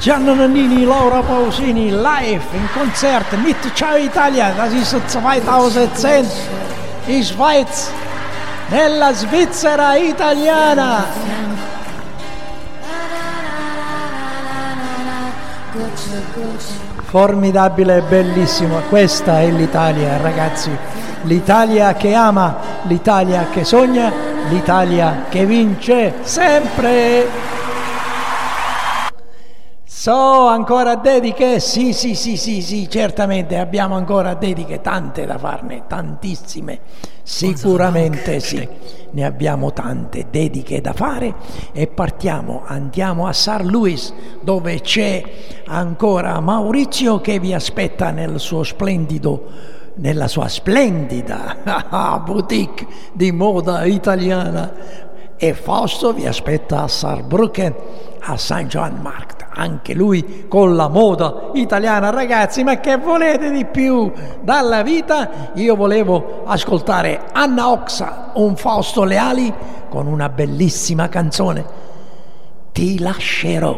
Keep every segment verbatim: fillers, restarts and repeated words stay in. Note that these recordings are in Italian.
Gianna Nannini, Laura Pausini, live in Konzert mit Ciao Italia. Das ist zweitausendzehn in Schweiz, nella Svizzera italiana. Formidabile e bellissimo, questa è l'Italia, ragazzi. L'Italia che ama, l'Italia che sogna, l'Italia che vince sempre. So, ancora dediche? Sì, sì, sì, sì, sì, certamente abbiamo ancora dediche, tante da farne, tantissime, sicuramente sì, ne abbiamo tante dediche da fare e partiamo, andiamo a Saint Louis dove c'è ancora Maurizio che vi aspetta nel suo splendido, nella sua splendida boutique di moda italiana e Fausto vi aspetta a Saarbrücken, a Saint John Markt. Anche lui con la moda italiana. Ragazzi, ma che volete di più dalla vita? Io volevo ascoltare Anna Oxa, un Fausto Leali con una bellissima canzone, Ti lascerò.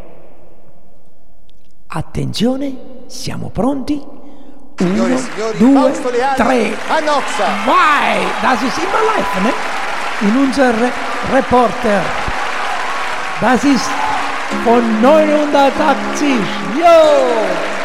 Attenzione, siamo pronti? Signore, Uno, signori, due, Fausto Leali, tre, Anna Oxa. vai! Das ist immer live, ne? In unser Reporter. Das ist von neunhundertachtzig. Yo!